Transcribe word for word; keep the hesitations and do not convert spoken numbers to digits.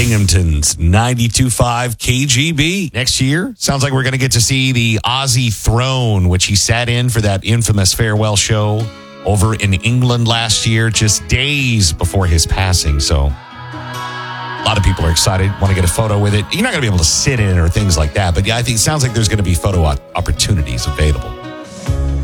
Binghamton's ninety-two point five K G B. Next year, sounds like we're going to get to see the Aussie Throne, which he sat in for that infamous farewell show over in England last year, just days before his passing. So a lot of people are excited, want to get a photo with it. You're not going to be able to sit in it or things like that, but yeah, I think it sounds like there's going to be photo opportunities available.